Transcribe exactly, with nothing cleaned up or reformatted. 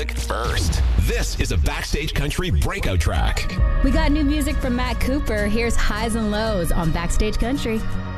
music first. This is a Backstage Country breakout track. We got new music from Matt Cooper. Here's Highs and Lows on Backstage Country.